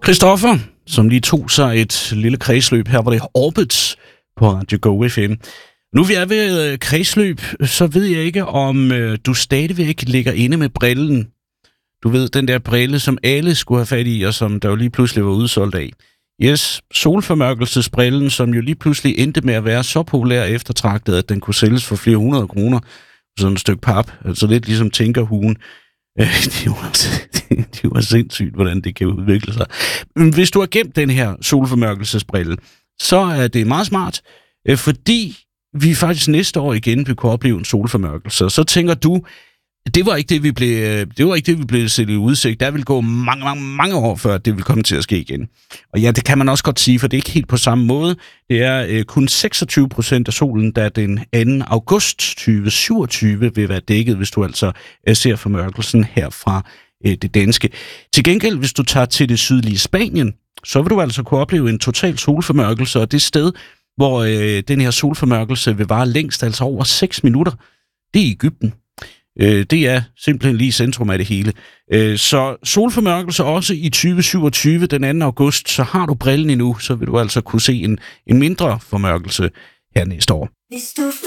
Christoffer, som lige tog sig et lille kredsløb. Her var det Orbits på Radio Go FM. Nu vi er ved kredsløb, så ved jeg ikke, om du stadigvæk ligger inde med brillen. Du ved, den der brille, som alle skulle have fat i, og som der jo lige pludselig var udsolgt af. Yes, solformørkelsesbrillen, som jo lige pludselig endte med at være så populær og eftertragtet, at den kunne sælges for flere 100 kroner. Sådan et stykke pap, altså lidt ligesom tænkerhuen. Det var sindssygt, hvordan det kan udvikle sig. Men hvis du har gemt den her solformørkelsesbrille, så er det meget smart, fordi vi faktisk næste år igen vil kunne opleve en solformørkelse. Så tænker du, det var ikke det, vi blev set i udsigt. Der vil gå mange år, før det vil komme til at ske igen. Og ja, det kan man også godt sige, for det er ikke helt på samme måde. Det er kun 26% af solen, der den 2. august 2027 vil være dækket, hvis du altså ser formørkelsen her fra det danske. Til gengæld, hvis du tager til det sydlige Spanien, så vil du altså kunne opleve en total solformørkelse, og det sted, hvor den her solformørkelse vil vare længst, altså over 6 minutter, det er Egypten. Det er simpelthen lige centrum af det hele. Så solformørkelse også i 2027, den 2. august, så har du brillen endnu, så vil du altså kunne se en mindre formørkelse her næste år. Hvis du